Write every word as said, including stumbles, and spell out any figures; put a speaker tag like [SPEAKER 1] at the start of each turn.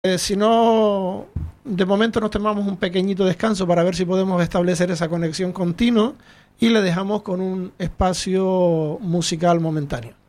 [SPEAKER 1] Eh, si no, de momento nos tomamos un pequeñito descanso para ver si podemos establecer esa conexión continua y le dejamos con un espacio musical momentáneo.